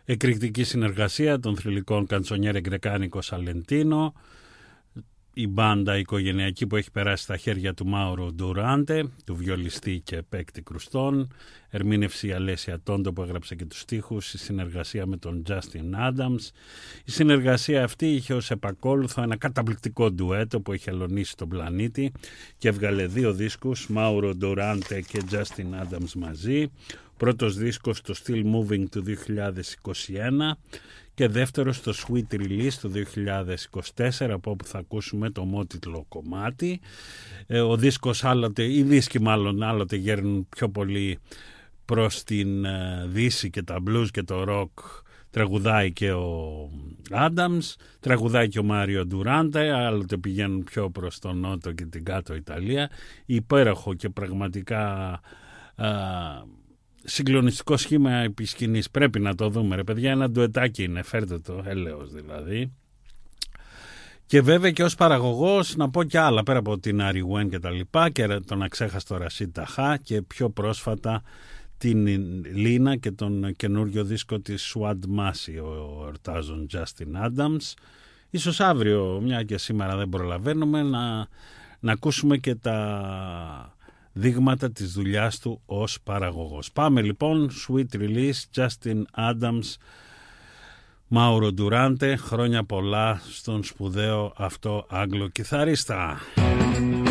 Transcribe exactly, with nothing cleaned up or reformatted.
Εκρηκτική συνεργασία των θρυλικών Καντσονιέρε Γκρεκάνικο Σαλεντίνο, η μπάντα οικογενειακή που έχει περάσει στα χέρια του Μάουρο Ντουράντε, του βιολιστή και παίκτη κρουστών, ερμήνευση Αλέσια Τόντο που έγραψε και τους στίχους, η συνεργασία με τον Τζάστιν Άνταμς. Η συνεργασία αυτή είχε ως επακόλουθο ένα καταπληκτικό ντουέτο που είχε αλωνίσει τον πλανήτη και έβγαλε δύο δίσκους, Μάουρο Ντουράντε και Τζάστιν Άνταμς μαζί. Πρώτος δίσκος στο Still Moving του δύο χιλιάδες είκοσι ένα και δεύτερος στο Sweet Release του δύο χιλιάδες είκοσι τέσσερα, από όπου θα ακούσουμε το ομότιτλο κομμάτι. Ε, ο δίσκος άλλοτε, οι δίσκοι μάλλον άλλοτε γέρνουν πιο πολύ προς την ε, δύση και τα blues και το rock. Τραγουδάει και ο Άνταμς, τραγουδάει και ο Μάριο Ντουράντε, άλλοτε πηγαίνουν πιο προς τον νότο και την κάτω Ιταλία. Υπέροχο και πραγματικά α, συγκλονιστικό σχήμα επί σκηνής. Πρέπει να το δούμε ρε παιδιά, ένα ντουετάκι είναι, φέρτε το, έλεος δηλαδή. Και βέβαια και ως παραγωγός να πω και άλλα πέρα από την Άρι Γουέν και τα λοιπά, και τον αξέχαστο Ρασίτ Ταχά και πιο πρόσφατα την Λίνα και τον καινούριο δίσκο της Σουάντ Μάση, ο ορτάζων Justin Adams. Ίσως αύριο, μια και σήμερα δεν προλαβαίνουμε, να, να ακούσουμε και τα δείγματα της δουλειάς του ως παραγωγός. Πάμε λοιπόν, Sweet Release, Justin Adams, Μάουρο Ντουράντε, χρόνια πολλά στον σπουδαίο αυτό Άγγλο κιθαρίστα.